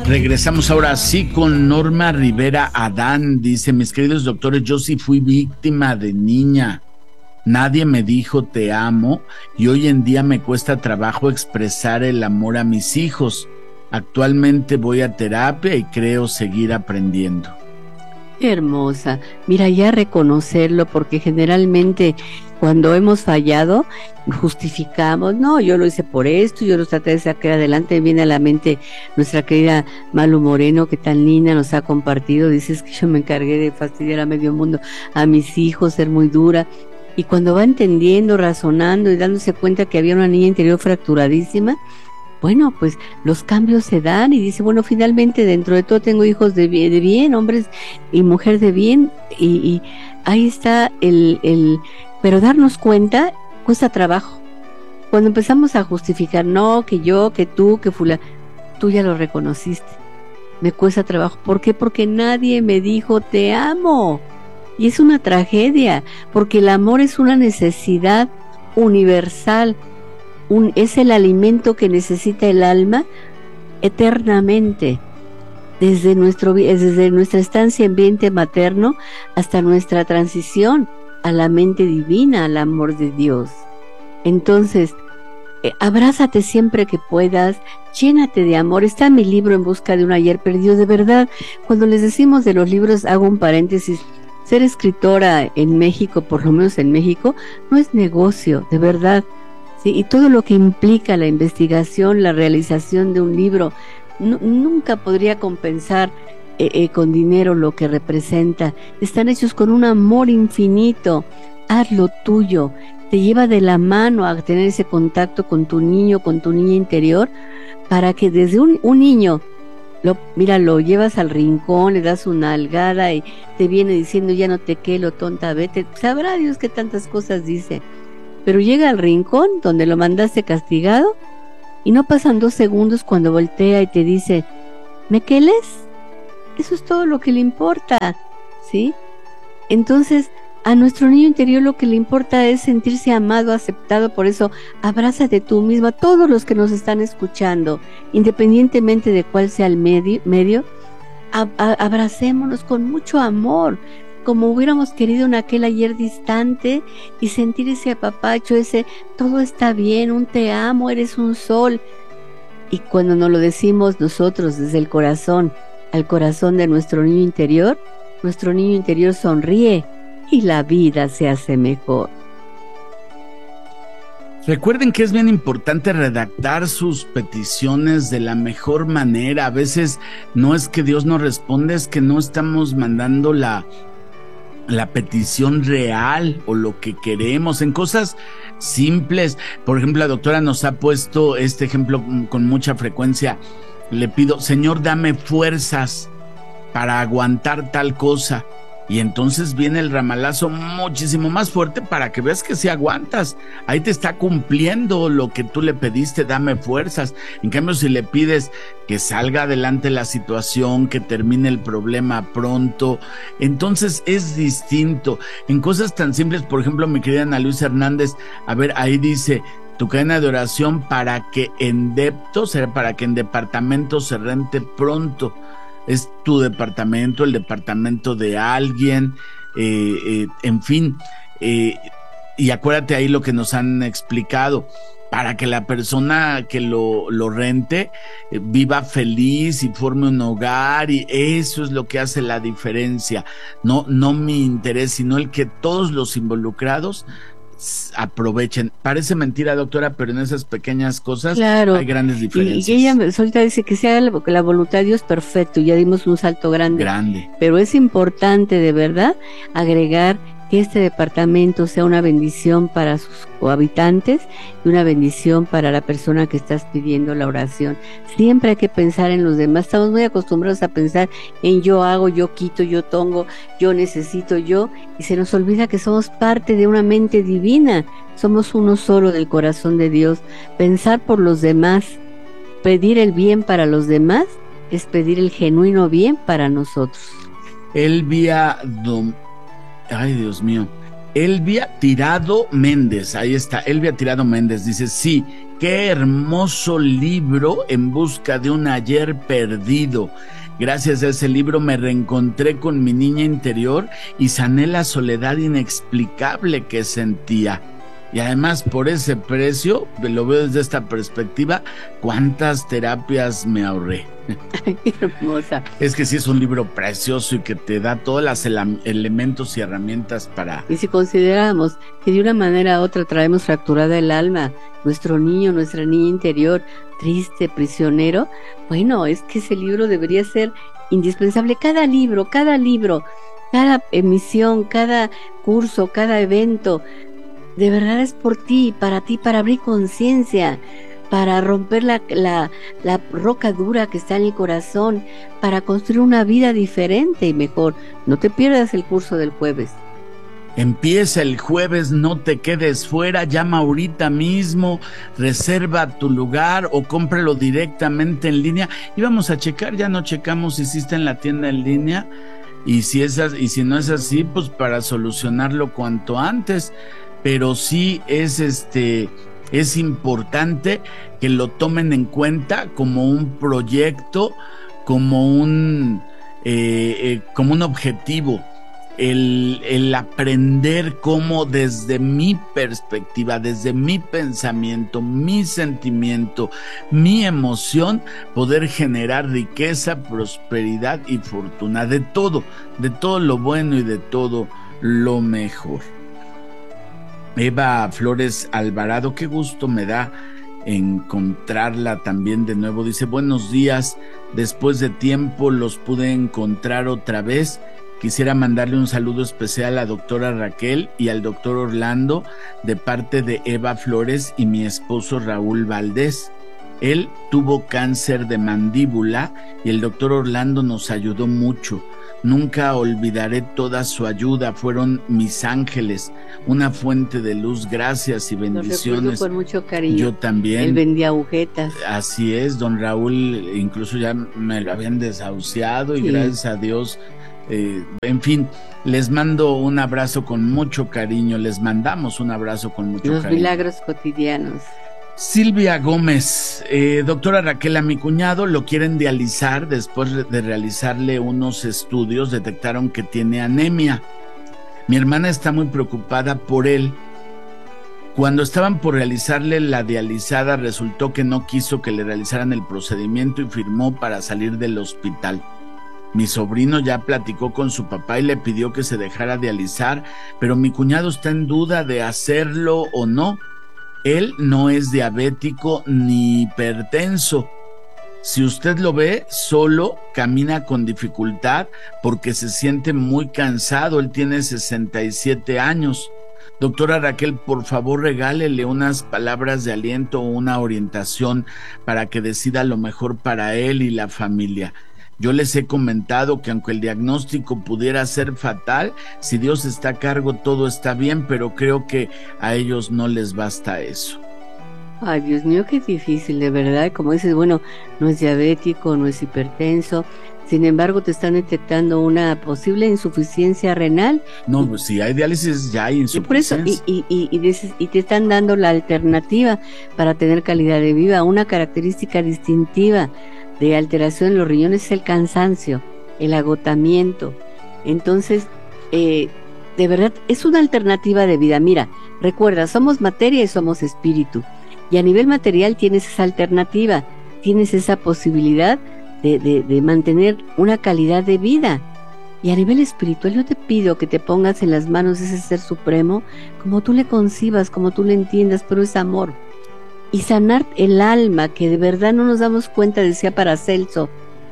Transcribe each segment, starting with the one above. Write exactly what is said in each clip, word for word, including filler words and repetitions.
Regresamos ahora sí con Norma Rivera Adán. Dice: mis queridos doctores, yo sí fui víctima de niña. Nadie me dijo te amo y hoy en día me cuesta trabajo expresar el amor a mis hijos. Actualmente voy a terapia y creo seguir aprendiendo. Hermosa. Mira, ya reconocerlo, porque generalmente cuando hemos fallado justificamos, no, yo lo hice por esto, yo lo traté de sacar adelante. Viene a la mente nuestra querida Malu Moreno, que tan linda nos ha compartido, dices que yo me encargué de fastidiar a medio mundo, a mis hijos, ser muy dura, y cuando va entendiendo, razonando y dándose cuenta que había una niña interior fracturadísima, bueno, pues los cambios se dan y dice, bueno, finalmente dentro de todo tengo hijos de bien, de bien hombres y mujer de bien, y, y ahí está el, el, pero darnos cuenta cuesta trabajo. Cuando empezamos a justificar, no, que yo, que tú, que fulano, tú ya lo reconociste, me cuesta trabajo. ¿Por qué? Porque nadie me dijo te amo, y es una tragedia, porque el amor es una necesidad universal. Un, es el alimento que necesita el alma eternamente, desde, nuestro, desde nuestra estancia en vientre materno hasta nuestra transición a la mente divina, al amor de Dios. Entonces, eh, abrázate siempre que puedas, llénate de amor. Está mi libro En busca de un ayer perdido. De verdad, cuando les decimos de los libros, hago un paréntesis, ser escritora en México, por lo menos en México, no es negocio, de verdad. Sí, y todo lo que implica la investigación, la realización de un libro, no, nunca podría compensar eh, eh, con dinero lo que representa. Están hechos con un amor infinito. Haz lo tuyo. Te lleva de la mano a tener ese contacto con tu niño, con tu niña interior, para que desde un, un niño, lo, mira, lo llevas al rincón, le das una algada y te viene diciendo ya no te quelo, tonta, vete. Sabrá Dios qué tantas cosas dice. Pero llega al rincón donde lo mandaste castigado y no pasan dos segundos cuando voltea y te dice, ¿me queles? Eso es todo lo que le importa, ¿sí? Entonces, a nuestro niño interior lo que le importa es sentirse amado, aceptado. Por eso, abrázate tú misma. Todos los que nos están escuchando, independientemente de cuál sea el medio, medio ab- abracémonos con mucho amor, como hubiéramos querido en aquel ayer distante, y sentir ese apapacho, ese todo está bien, un te amo, eres un sol. Y cuando nos lo decimos nosotros desde el corazón al corazón de nuestro niño interior, nuestro niño interior sonríe y la vida se hace mejor. Recuerden que es bien importante redactar sus peticiones de la mejor manera. A veces no es que Dios nos responde, es que no estamos mandando la la petición real o lo que queremos en cosas simples. Por ejemplo, la doctora nos ha puesto este ejemplo con mucha frecuencia. Le pido, Señor, dame fuerzas para aguantar tal cosa. Y entonces viene el ramalazo muchísimo más fuerte para que veas que si aguantas, ahí te está cumpliendo lo que tú le pediste, dame fuerzas. En cambio, si le pides que salga adelante la situación, que termine el problema pronto, entonces es distinto. En cosas tan simples, por ejemplo, mi querida Ana Luisa Hernández, a ver, ahí dice, tu cadena de oración para que en depto, será para que en departamento se rente pronto. Es tu departamento, el departamento de alguien, eh, eh, en fin, eh, y acuérdate ahí lo que nos han explicado, para que la persona que lo, lo rente eh, viva feliz y forme un hogar, y eso es lo que hace la diferencia, no, no mi interés, sino el que todos los involucrados aprovechen. Parece mentira, doctora, pero en esas pequeñas cosas, claro, hay grandes diferencias. Y, y ella ahorita dice que sea la, la voluntad de Dios, perfecto, ya dimos un salto grande. Grande. Pero es importante de verdad agregar que este departamento sea una bendición para sus habitantes y una bendición para la persona que estás pidiendo la oración. Siempre hay que pensar en los demás. Estamos muy acostumbrados a pensar en yo hago, yo quito, yo tomo, yo necesito, yo, y se nos olvida que somos parte de una mente divina. Somos uno solo del corazón de Dios. Pensar por los demás, pedir el bien para los demás, es pedir el genuino bien para nosotros. Elvia Dom... Ay, Dios mío. Elvia Tirado Méndez, ahí está, Elvia Tirado Méndez, dice, sí, qué hermoso libro, En busca de un ayer perdido. Gracias a ese libro me reencontré con mi niña interior y sané la soledad inexplicable que sentía. Y además, por ese precio, lo veo desde esta perspectiva, cuántas terapias me ahorré. Ay, qué hermosa. Es que sí es un libro precioso y que te da todos los ele- elementos y herramientas para... Y si consideramos que de una manera u otra traemos fracturada el alma, nuestro niño, nuestra niña interior, triste, prisionero, bueno, es que ese libro debería ser indispensable. Cada libro, cada libro, cada emisión, cada curso, cada evento, de verdad es por ti, para ti, para abrir conciencia, para romper la, la, la roca dura que está en el corazón, para construir una vida diferente y mejor. No te pierdas el curso del jueves. Empieza el jueves, no te quedes fuera, llama ahorita mismo, reserva tu lugar o cómpralo directamente en línea. Y vamos a checar, ya no checamos si sí está en la tienda en línea, y si, es, y si no es así, pues para solucionarlo cuanto antes. Pero sí es este es importante que lo tomen en cuenta como un proyecto, como un eh, eh, como un objetivo, el, el aprender cómo desde mi perspectiva, desde mi pensamiento, mi sentimiento, mi emoción, poder generar riqueza, prosperidad y fortuna, de todo, de todo lo bueno y de todo lo mejor. Eva Flores Alvarado, qué gusto me da encontrarla también de nuevo. Dice, buenos días, después de tiempo los pude encontrar otra vez. Quisiera mandarle un saludo especial a la doctora Raquel y al doctor Orlando de parte de Eva Flores y mi esposo Raúl Valdés. Él tuvo cáncer de mandíbula y el doctor Orlando nos ayudó mucho. Nunca olvidaré toda su ayuda, fueron mis ángeles, una fuente de luz, gracias y bendiciones. Lo recuerdo con mucho cariño. Yo también. Él vendía agujetas. Así es, don Raúl, incluso ya me lo habían desahuciado y sí, gracias a Dios, eh, en fin, les mando un abrazo con mucho cariño, les mandamos un abrazo con mucho Los cariño. Los milagros cotidianos. Silvia Gómez, eh, doctora Raquel, a mi cuñado lo quieren dializar. Después de realizarle unos estudios detectaron que tiene anemia. Mi hermana está muy preocupada por él. Cuando estaban por realizarle la dializada resultó que no quiso que le realizaran el procedimiento y firmó para salir del hospital. Mi sobrino ya platicó con su papá y le pidió que se dejara dializar, pero mi cuñado está en duda de hacerlo o no. Él no es diabético ni hipertenso. Si usted lo ve, solo camina con dificultad porque se siente muy cansado. Él tiene sesenta y siete años. Doctora Raquel, por favor regálele unas palabras de aliento o una orientación para que decida lo mejor para él y la familia. Yo les he comentado que aunque el diagnóstico pudiera ser fatal, si Dios está a cargo todo está bien, pero creo que a ellos no les basta eso. Ay, Dios mío, qué difícil, de verdad. Como dices, bueno, no es diabético, no es hipertenso, sin embargo te están detectando una posible insuficiencia renal. No, pues si hay diálisis ya hay insuficiencia. Y por eso, y, y, y, y, y te están dando la alternativa para tener calidad de vida. Una característica distintiva de alteración en los riñones es el cansancio, el agotamiento. Entonces, eh, de verdad, es una alternativa de vida. Mira, recuerda, somos materia y somos espíritu. Y a nivel material tienes esa alternativa, tienes esa posibilidad de, de, de mantener una calidad de vida. Y a nivel espiritual yo te pido que te pongas en las manos de ese ser supremo, como tú le concibas, como tú le entiendas, pero es amor. Y sanar el alma, que de verdad no nos damos cuenta, decía Paracelso,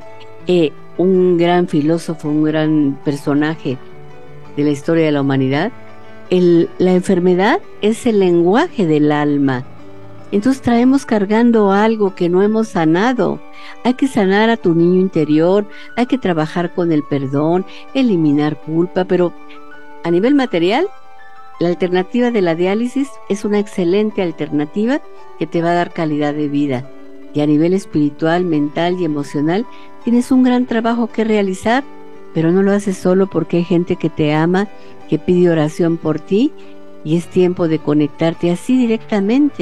eh, un gran filósofo, un gran personaje de la historia de la humanidad. El, la enfermedad es el lenguaje del alma. Entonces traemos cargando algo que no hemos sanado. Hay que sanar a tu niño interior, hay que trabajar con el perdón, eliminar culpa, pero a nivel material, la alternativa de la diálisis es una excelente alternativa que te va a dar calidad de vida. Y a nivel espiritual, mental y emocional, tienes un gran trabajo que realizar, pero no lo haces solo porque hay gente que te ama, que pide oración por ti, y es tiempo de conectarte así directamente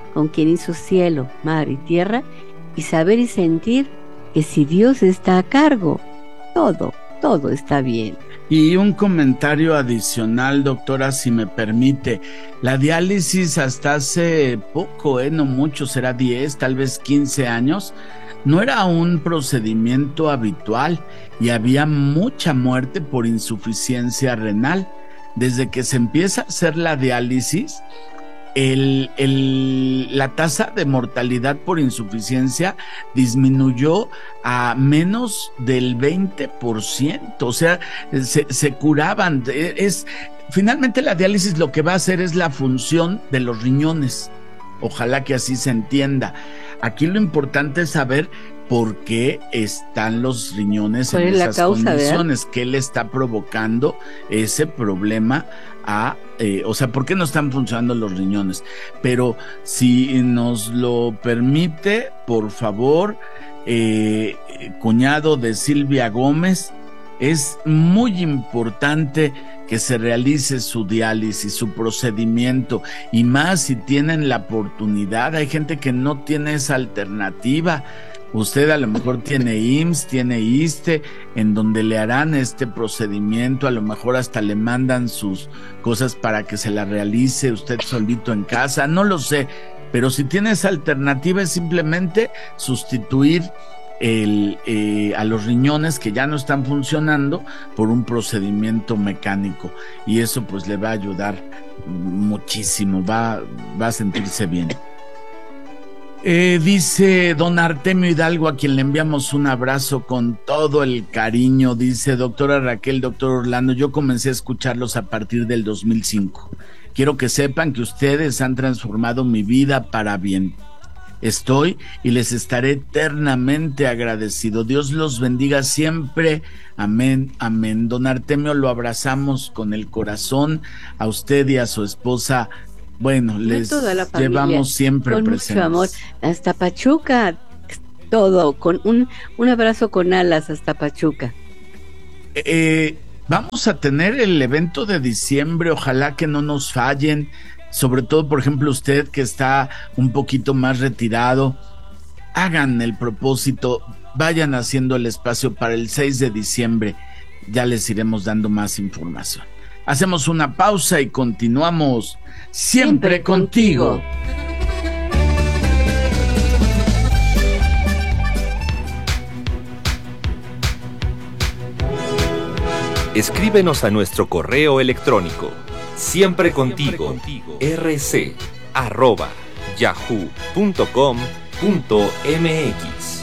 con quien hizo cielo, mar y tierra, y saber y sentir que si Dios está a cargo, todo, todo está bien. Y un comentario adicional, doctora, si me permite. La diálisis hasta hace poco, eh, no mucho, será diez, tal vez quince años, no era un procedimiento habitual y había mucha muerte por insuficiencia renal. Desde que se empieza a hacer la diálisis, el, el, la tasa de mortalidad por insuficiencia disminuyó a menos del veinte por ciento, o sea, se, se curaban. Es, finalmente la diálisis lo que va a hacer es la función de los riñones, ojalá que así se entienda. Aquí lo importante es saber por qué están los riñones en esas causa, condiciones, ¿verdad? ¿Qué le está provocando ese problema a, eh, o sea, por qué no están funcionando los riñones? Pero si nos lo permite, por favor, eh, cuñado de Silvia Gómez, es muy importante que se realice su diálisis, su procedimiento, y más si tienen la oportunidad. Hay gente que no tiene esa alternativa. Usted a lo mejor tiene I M S S, tiene ISSSTE, en donde le harán este procedimiento, a lo mejor hasta le mandan sus cosas para que se la realice usted solito en casa, no lo sé, pero si tiene esa alternativa es simplemente sustituir El, eh, a los riñones que ya no están funcionando por un procedimiento mecánico, y eso pues le va a ayudar muchísimo, va, va a sentirse bien. Eh, dice don Artemio Hidalgo, a quien le enviamos un abrazo con todo el cariño, dice: doctora Raquel, doctor Orlando, yo comencé a escucharlos a partir del dos mil cinco. Quiero que sepan que ustedes han transformado mi vida para bien. Estoy y les estaré eternamente agradecido. Dios los bendiga siempre. Amén, amén. Don Artemio, lo abrazamos con el corazón. A usted y a su esposa, bueno, les llevamos siempre con presentes. Mucho amor. Hasta Pachuca, todo, con un, un abrazo con alas hasta Pachuca. Eh, vamos a tener el evento de diciembre, ojalá que no nos fallen. Sobre todo, por ejemplo, usted que está un poquito más retirado, hagan el propósito, vayan haciendo el espacio para el seis de diciembre, ya les iremos dando más información. Hacemos una pausa y continuamos siempre, siempre contigo. contigo. Escríbenos a nuestro correo electrónico siempre contigo, rc arroba yahoo punto com punto mx.